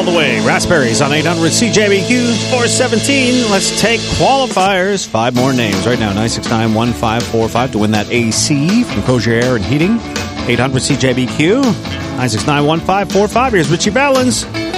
all the way. Raspberries on 800 CJBQ 417. Let's take qualifiers. 5 more names right now. 969-1545 to win that AC from Crozier Air and Heating. 800 CJBQ 969-1545. Here's Richie Valens.